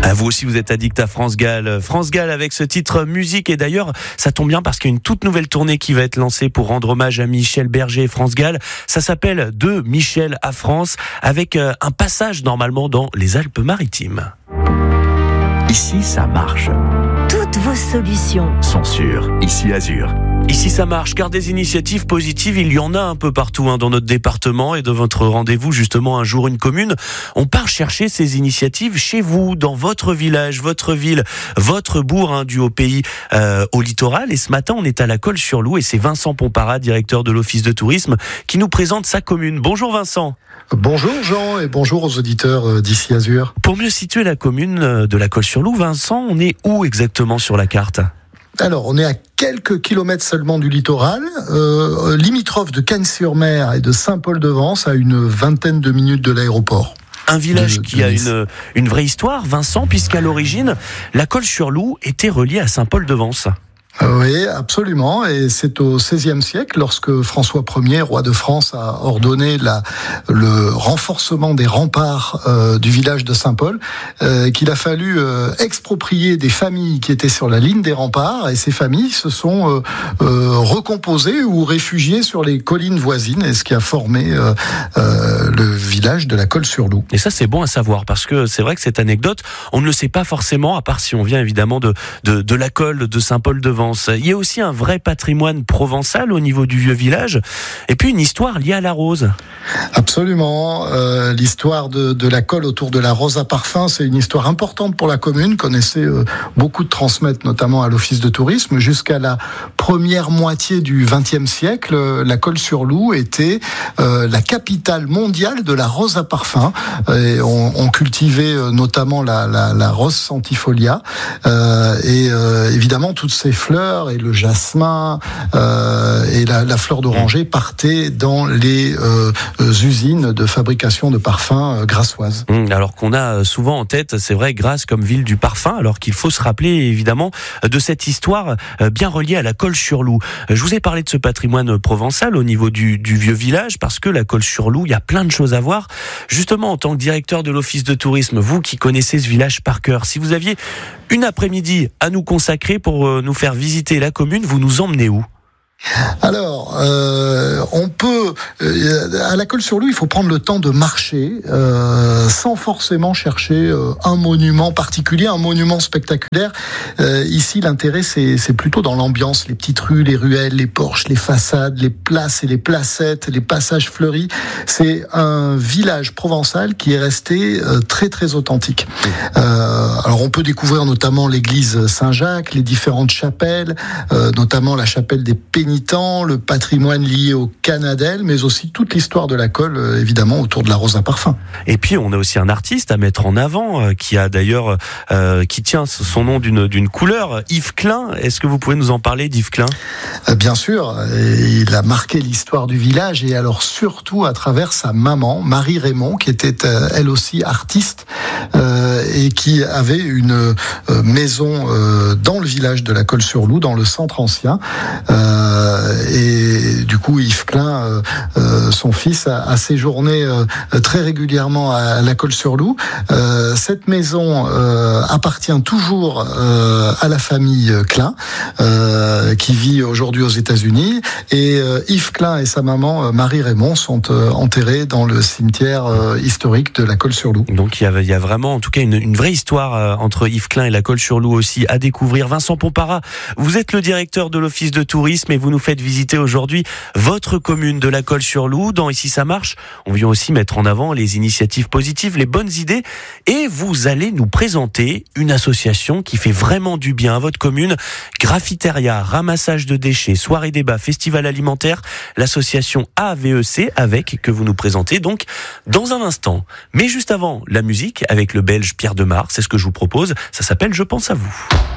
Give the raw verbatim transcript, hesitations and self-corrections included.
Ah, vous aussi, vous êtes addict à France Gall. France Gall avec ce titre musique. Et d'ailleurs, ça tombe bien parce qu'il y a une toute nouvelle tournée qui va être lancée pour rendre hommage à Michel Berger et France Gall. Ça s'appelle De Michel à France, avec un passage normalement dans les Alpes-Maritimes. Ici, ça marche. Toutes vos solutions Sont sûres. Ici, Azur. Ici ça marche, car des initiatives positives, il y en a un peu partout hein, dans notre département. Et de votre rendez-vous, justement, un jour une commune, on part chercher ces initiatives chez vous, dans votre village, votre ville, votre bourg hein, du Haut-Pays euh, au littoral. Et ce matin, on est à la Colle-sur-Loup et c'est Vincent Pompara, directeur de l'Office de tourisme, qui nous présente sa commune. Bonjour Vincent. Bonjour Jean et bonjour aux auditeurs d'Ici Azur. Pour mieux situer la commune de la Colle-sur-Loup, Vincent, on est où exactement sur la carte ? Alors, on est à quelques kilomètres seulement du littoral, euh, limitrophe de Cagnes-sur-Mer et de Saint-Paul-de-Vence, à une vingtaine de minutes de l'aéroport. Un village de, qui de a Nice. une, une vraie histoire, Vincent, puisqu'à l'origine, la Colle-sur-Loup était reliée à Saint-Paul-de-Vence. Oui, absolument. Et c'est au seizième siècle, lorsque François Ier, roi de France, a ordonné la, le renforcement des remparts euh, du village de Saint-Paul, euh, qu'il a fallu euh, exproprier des familles qui étaient sur la ligne des remparts. Et ces familles se sont euh, euh, recomposées ou réfugiées sur les collines voisines, et ce qui a formé euh, euh, le village de la Colle-sur-Loup. Et ça, c'est bon à savoir, parce que c'est vrai que cette anecdote, on ne le sait pas forcément, à part si on vient évidemment de, de, de la Colle, de Saint-Paul-de-Vence. Il y a aussi un vrai patrimoine provençal au niveau du vieux village, et puis une histoire liée à la rose. Absolument. Euh, l'histoire de, de la Colle autour de la rose à parfum, c'est une histoire importante pour la commune, qu'on essaie euh, beaucoup de transmettre, notamment à l'Office de tourisme. Jusqu'à la première moitié du vingtième siècle, la Colle-sur-Loup était euh, la capitale mondiale de la rose à parfum. Et on, on cultivait euh, notamment la, la, la rose centifolia, euh, et euh, évidemment toutes ces fleurs et le jasmin euh, et la, la fleur d'oranger partaient dans les euh, usines de fabrication de parfums euh, grassoises. Alors qu'on a souvent en tête, c'est vrai, Grasse comme ville du parfum, alors qu'il faut se rappeler évidemment de cette histoire bien reliée à la Colle-sur-Loup. Je vous ai parlé de ce patrimoine provençal au niveau du, du vieux village, parce que la Colle-sur-Loup, il y a plein de choses à voir. Justement, en tant que directeur de l'Office de tourisme, vous qui connaissez ce village par cœur, si vous aviez une après-midi à nous consacrer pour nous faire visiter la commune, vous nous emmenez où ? Alors, euh, on peut euh, à la Colle-sur-Loup, il faut prendre le temps de marcher euh, sans forcément chercher euh, un monument particulier, un monument spectaculaire. Euh, ici, l'intérêt, c'est, c'est plutôt dans l'ambiance, les petites rues, les ruelles, les porches, les façades, les places et les placettes, les passages fleuris. C'est un village provençal qui est resté euh, très très authentique. Euh, alors, on peut découvrir notamment l'église Saint-Jacques, les différentes chapelles, euh, notamment la chapelle des Pénitents, le patrimoine lié au Canadelle, mais aussi toute l'histoire de la Colle, euh, évidemment, autour de la rose à parfum. Et puis, on a aussi un artiste à mettre en avant, euh, qui a d'ailleurs, euh, qui tient son nom d'une, d'une couleur, Yves Klein. Est-ce que vous pouvez nous en parler d'Yves Klein ? euh, Bien sûr, et il a marqué l'histoire du village, et alors surtout à travers sa maman, Marie Raymond, qui était euh, elle aussi artiste, euh, et qui avait une euh, maison euh, dans le village de la Colle-sur-Loup, dans le centre ancien. Euh, Et du coup, Yves Klein, euh, euh, son fils, a, a séjourné euh, très régulièrement à la Colle-sur-Loup. Euh, cette maison euh, appartient toujours euh, à la famille Klein, euh, qui vit aujourd'hui aux États-Unis. Et euh, Yves Klein et sa maman, Marie Raymond, sont euh, enterrés dans le cimetière euh, historique de la Colle-sur-Loup. Donc il y a, il y a vraiment, en tout cas, une, une vraie histoire euh, entre Yves Klein et la Colle-sur-Loup aussi à découvrir. Vincent Pompara, vous êtes le directeur de l'Office de tourisme et vous nous faites visiter aujourd'hui votre commune de la Colle-sur-Loup. Dans Ici ça marche, on vient aussi mettre en avant les initiatives positives, les bonnes idées, et vous allez nous présenter une association qui fait vraiment du bien à votre commune. Graffiteria, ramassage de déchets, soirée débat, festival alimentaire, l'association A V E C avec, que vous nous présentez donc dans un instant. Mais juste avant, la musique avec le Belge Pierre Demar, c'est ce que je vous propose, ça s'appelle Je pense à vous.